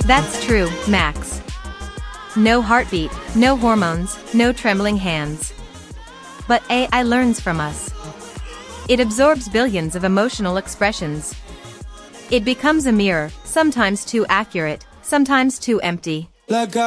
That's true, Max. No heartbeat, no hormones, no trembling hands. But AI learns from us. It absorbs billions of emotional expressions. It becomes a mirror, sometimes too accurate, sometimes too empty. Like